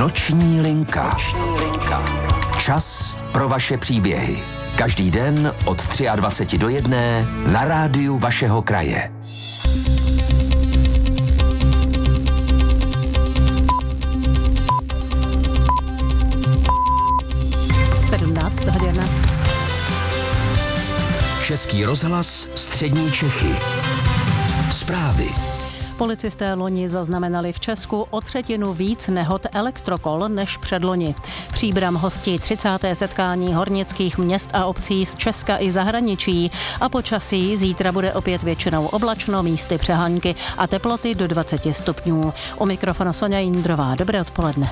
Noční linka. Čas pro vaše příběhy. Každý den od 23 do 1 na rádiu vašeho kraje. Český rozhlas Střední Čechy. Zprávy. Policisté loni zaznamenali v Česku o 1/3 víc nehod elektrokol než předloni. Příbram hostí 30. setkání hornických měst a obcí z Česka i zahraničí a počasí zítra bude opět většinou oblačno, místy přehánky a teploty do 20 stupňů. U mikrofonu Soňa Jindrová. Dobré odpoledne.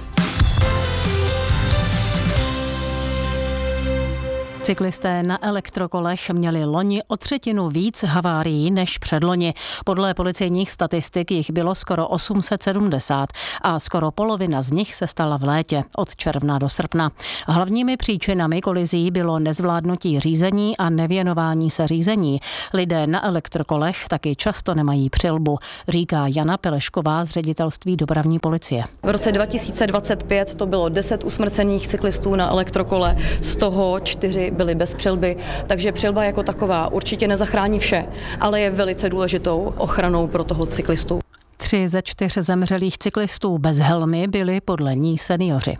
Cyklisté na elektrokolech měli loni o 1/3 víc havárií než předloni. Podle policejních statistik jich bylo skoro 870 a skoro polovina z nich se stala v létě od června do srpna. Hlavními příčinami kolizí bylo nezvládnutí řízení a nevěnování se řízení. Lidé na elektrokolech taky často nemají přilbu, říká Jana Pelešková z ředitelství dopravní policie. V roce 2025 to bylo 10 usmrcených cyklistů na elektrokole, z toho 4 byly bez přilby, takže přilba jako taková určitě nezachrání vše, ale je velice důležitou ochranou pro toho cyklistu. 3 ze 4 zemřelých cyklistů bez helmy byli podle ní seniori.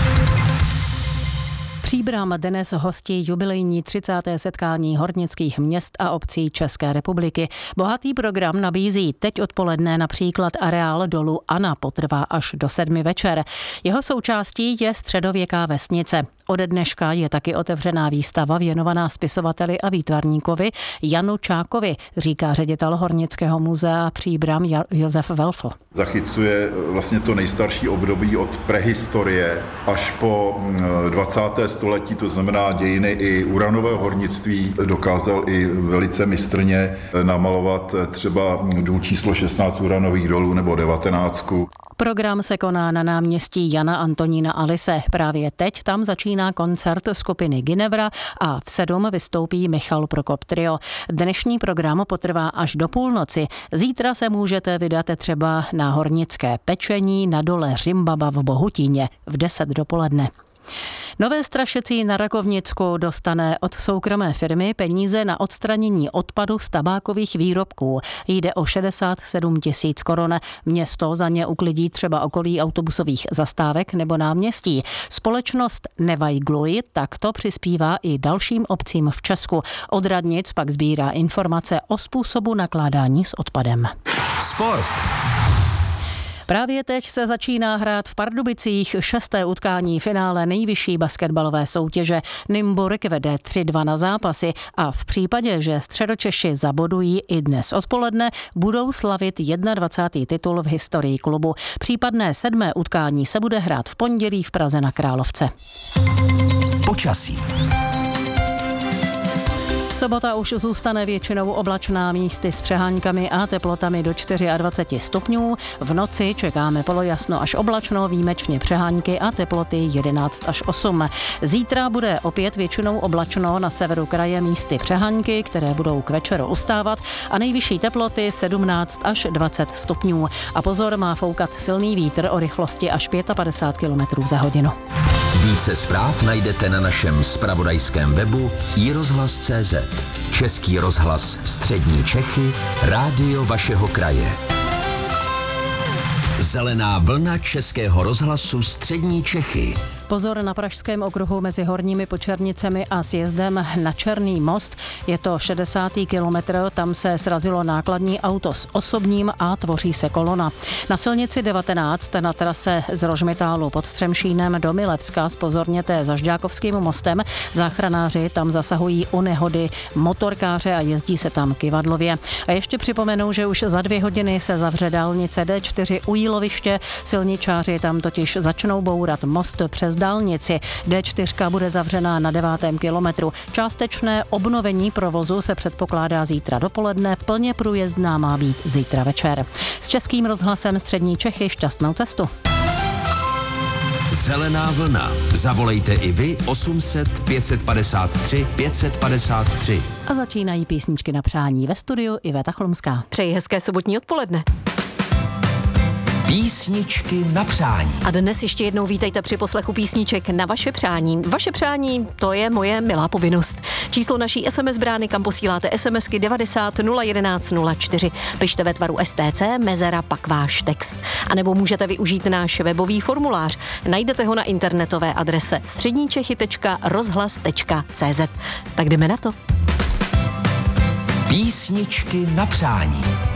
Příbram dnes hostí jubilejní 30. setkání hornických měst a obcí České republiky. Bohatý program nabízí teď odpoledne například areál dolu Ana, potrvá až do 7 večer. Jeho součástí je středověká vesnice. Ode dneška je taky otevřená výstava věnovaná spisovateli a výtvarníkovi Janu Čákovi, říká ředitel Hornického muzea Příbram Josef Welfl. Zachycuje vlastně to nejstarší období od prehistorie až po 20. století, to znamená dějiny i uranového hornictví. Dokázal i velice mistrně namalovat třeba důl číslo 16 uranových dolů nebo 19. Program se koná na náměstí Jana Antonína Alise. Právě teď tam začíná koncert skupiny Ginevra a v 7 vystoupí Michal Prokop Trio. Dnešní program potrvá až do půlnoci. Zítra se můžete vydat třeba na hornické pečení na dole Řimbaba v Bohutíně v 10 dopoledne. Nové Strašecí na Rakovnicku dostane od soukromé firmy peníze na odstranění odpadu z tabákových výrobků. Jde o 67 000 korun. Město za ně uklidí třeba okolí autobusových zastávek nebo náměstí. Společnost Nevajgluj takto přispívá i dalším obcím v Česku. Od radnic pak sbírá informace o způsobu nakládání s odpadem. Sport. Právě teď se začíná hrát v Pardubicích 6. utkání finále nejvyšší basketbalové soutěže. Nymburk vede 3-2 na zápasy a v případě, že Středočeši zabodují i dnes odpoledne, budou slavit 21. titul v historii klubu. Případné 7. utkání se bude hrát v pondělí v Praze na Královce. Počasí. Sobota už zůstane většinou oblačná, místy s přeháňkami a teplotami do 24 stupňů. V noci čekáme polojasno až oblačno, výjimečně přehánky a teploty 11 až 8. Zítra bude opět většinou oblačno, na severu kraje místy přehánky, které budou k večeru ustávat a nejvyšší teploty 17 až 20 stupňů. A pozor, má foukat silný vítr o rychlosti až 55 km za hodinu. Více zpráv najdete na našem zpravodajském webu iRozhlas.cz. Český rozhlas Střední Čechy, rádio vašeho kraje. Zelená vlna Českého rozhlasu Střední Čechy. Pozor na Pražském okruhu mezi Horními Počernicemi a sjezdem na Černý most. Je to 60. kilometr, tam se srazilo nákladní auto s osobním a tvoří se kolona. Na silnici 19 na trase z Rožmitálu pod Třemšínem do Milevska zpozorněte za Žďákovským mostem. Záchranáři tam zasahují u nehody motorkáře a jezdí se tam kyvadlově. A ještě připomenu, že už za 2 hodiny se zavře dálnice D4 u Jíloviště. Silničáři tam totiž začnou bourat most přes dálnici. D4 bude zavřená na 9. kilometru. Částečné obnovení provozu se předpokládá zítra dopoledne, plně průjezdná má být zítra večer. S Českým rozhlasem Střední Čechy šťastnou cestu. Zelená vlna. Zavolejte i vy 800 553 553. A začínají písničky na přání. Ve studiu Iveta Chlumská. Přeji hezké sobotní odpoledne. Písničky na přání. A dnes ještě jednou vítejte při poslechu písniček na vaše přání. Vaše přání, to je moje milá povinnost. Číslo naší SMS brány, kam posíláte SMSky 90 011 04. Pište ve tvaru STC, mezera, pak váš text. A nebo můžete využít náš webový formulář. Najdete ho na internetové adrese středníčechy.rozhlas.cz. Tak jdeme na to. Písničky na přání.